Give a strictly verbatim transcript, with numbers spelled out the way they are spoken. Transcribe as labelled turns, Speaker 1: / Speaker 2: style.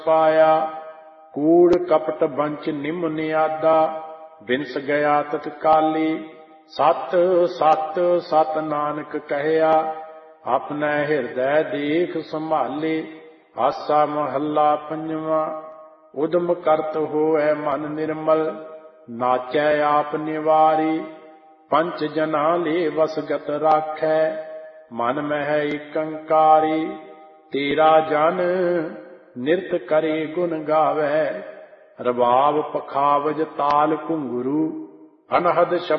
Speaker 1: ਪਾਇਆ। ਕੂੜ ਕਪਟ ਬੰਚ ਨਿਮ ਨਿਆਦਾ, ਬਿਨਸ ਗਿਆ ਤਤਕਾਲੀ। ਸਤ ਸਤ ਸਤ ਨਾਨਕ ਕਹਿਆ, ਆਪਣਾ ਹਿਰਦੈ ਦੇਖ ਸੰਭਾਲੇ। ਆਸਾ ਮਹੱਲਾ ਪੰਜਵਾਂ। ਉਦਮ ਕਰਤ ਹੋਇ ਮਨ ਨਿਰਮਲ, ਨਾਚੈ ਆਪ ਨਿਵਾਰੀ। ਪੰਚ ਜਨਾ ਲੈ ਵਸਗਤ ਰਾਖੈ, ਮਨ ਮਹਿ ਏਕੰਕਾਰੀ। ਤੇਰਾ ਜਨ ਨਿਰਤ ਕਰੇ ਗੁਣ ਗਾਵੈ, ਰਬਾਬ ਪਖਾਵਜ ਤਾਲ ਘੁੰਗਰੂ। ਅਨਹਦ ਸ਼ਬਦ